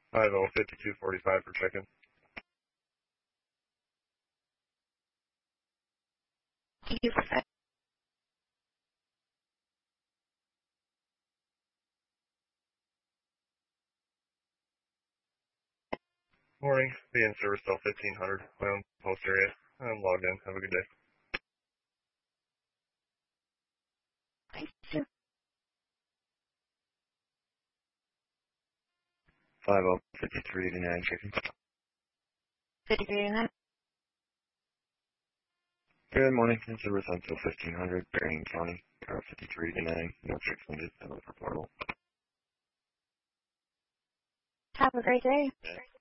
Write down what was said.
50-5245 for check-in. Morning. Be in service till 1500. My own post area. I'm logged in. Have a good day. Thank you. 5389 chicken. 5389. Good morning. In service until 1500, Berrien County, car 5389. No checks needed. Hello for portable. Have a great day. Yeah.